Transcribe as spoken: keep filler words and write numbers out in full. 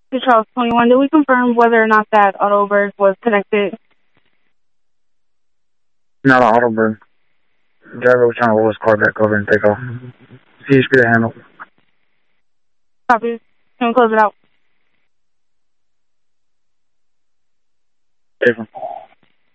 to Charles twenty-one. Did we confirm whether or not that Autoberg was connected? Not an Autoberg. The driver was trying to roll his car back over and take off. C H P to handle. Copy. Can we close it out? Different.